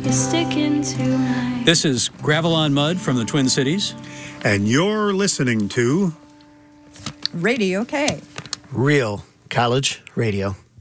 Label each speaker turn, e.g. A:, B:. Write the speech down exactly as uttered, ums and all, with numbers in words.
A: You're sticking to my...
B: This is Gravel on Mud from the Twin Cities.
C: And you're listening to
D: Radio K.
E: Real college radio.